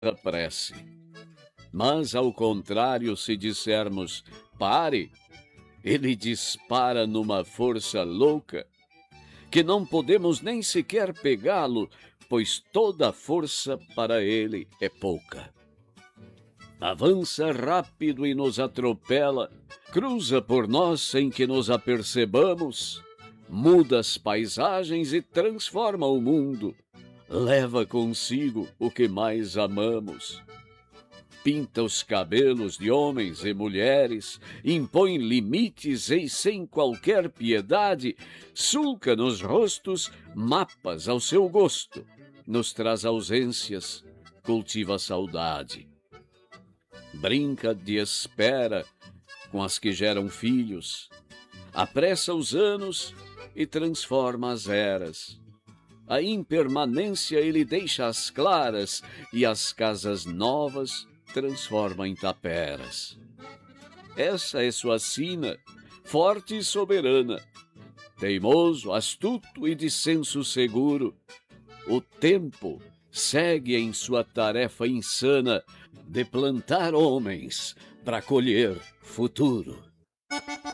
a prece. Mas, ao contrário, se dissermos pare, ele dispara numa força louca, que não podemos nem sequer pegá-lo, pois toda a força para ele é pouca. Avança rápido e nos atropela, cruza por nós sem que nos apercebamos, muda as paisagens e transforma o mundo, leva consigo o que mais amamos. Pinta os cabelos de homens e mulheres, impõe limites e, sem qualquer piedade, sulca nos rostos mapas ao seu gosto, nos traz ausências, cultiva a saudade. Brinca de espera com as que geram filhos, apressa os anos e transforma as eras. A impermanência ele deixa às claras e as casas novas transforma em taperas. Essa é sua sina, forte e soberana, teimoso, astuto e de senso seguro. O tempo segue em sua tarefa insana de plantar homens para colher futuro.